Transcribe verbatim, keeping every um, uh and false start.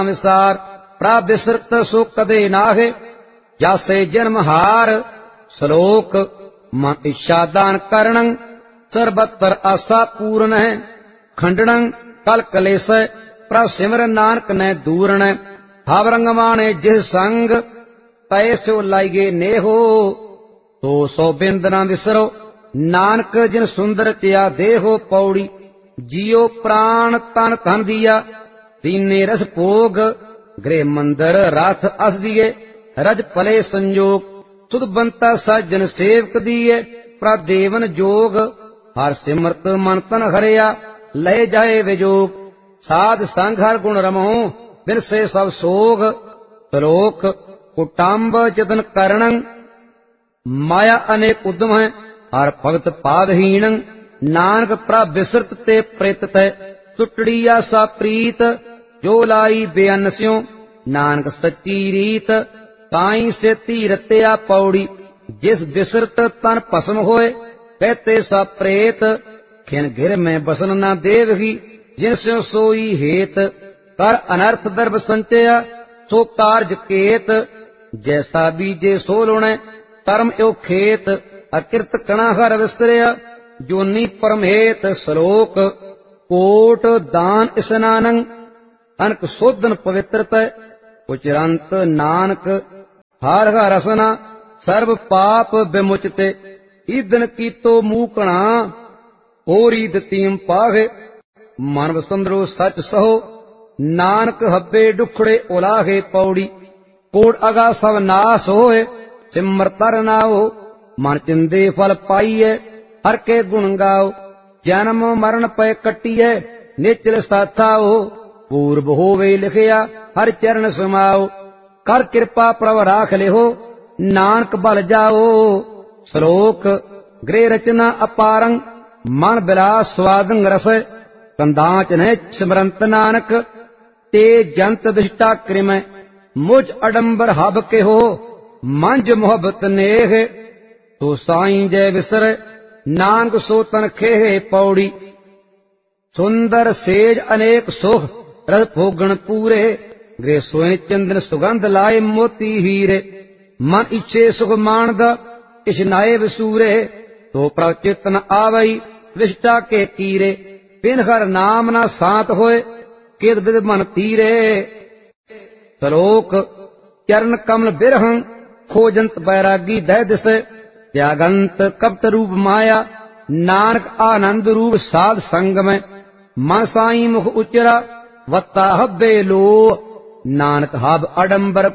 विसार प्रभ बिसरत सो कदे नाहे जासे जन्म हार श्लोक मन इच्छा दान करणं सर्वत्र आशा पूर्ण है खंडनं कल कलेश प्रभ सिमर नानक ने दूरण हावरंग माने जिस संग तय सो लाइगे नेहो तो सो बिंद न विसरो नानक जिन सुंदर किया देहो पौड़ी जियो प्राण तन धन दिया दीने रस भोग गृह मंदिर राथ अस दिए रज पले संयोग सुध बंता सज्जन सेवक दिए प्रदेवन जोग हर सिमरत मन तन हरिया लय जाए विजोग साध संग हर गुण रमो बिन से सब सोग त्रोक कुटाम्ब जतन करणं माया अनेक उद्यम है हर भगत पादहीन नानक प्रभ बिसरत ते प्रेत तय टुटड़ी आसा प्रीत जो लाई बेअन स्यों नानक सच्ची रीत ताई से रत्या पौड़ी जिस बिसरत तन भस्म होए कहते सा प्रेत खिन गिर में बसन न देवही जिन स्यों सोई हेत कर अनर्थ दर्भ संचया सो कार्य केत जैसा बीजे सो लुणे कर्म यो खेत अकृत कणा हर विस्तरया जोनी परमहेत श्लोक कोट दान स्नानं अनक शोधन पवित्रत उचरंत नानक हर हर रसना सर्व पाप विमुचते ईदन कीतो मूकणा होरी दतीम पाहे मन वसंदरो सच सहो नानक हब्बे डुखड़े उलाहे पौड़ी कोट अगा सब नाश होए सिमर तर नाओ मन चिंदे फल पाइए हर के गुण गाओ जन्म मरण पे कटिए निचल साथाओ पूर्व होवे लिखिया हर चरण समाओ कर कृपा प्रभ राख लिहो नानक बल जाओ श्लोक गृह रचना अपारं मन बिलास स्वादं रस कंदाच ने स्मरंत नानक ते जंत विष्टा कृम मुझ अडंबर हब के हो मंज मोहब्बत नेह तो साईं जय विसर नानक सो तन खेहे पौड़ी सुंदर सेज अनेक सुख रस भोगण पूरे गृह सोए चंदन सुगंध लाए मोती हीरे मन इच्छे सुख मानद इशनाए विसूरे तो प्रचितन आवई विष्टा के कीरे बिन हर नाम न सात होए किद बिद मन तीरे श्लोक चरण कमल बिरहं खोजंत बैरागी दह दिस त्यागंत कपट रूप माया नानक आनंद रूप साध संग में मन साई मुख उचरा वत्ता हब्बे लो नानक हब अडंबर